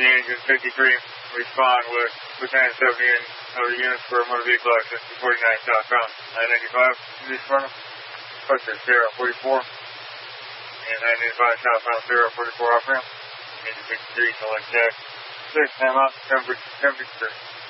engine 53. Respond with Lieutenant 70 and other units for a motor vehicle accident 49 southbound. 995, respond. Cluster 044. And 995 southbound 044 off ramp. Engine 53, select jack. 6, time out, temperature.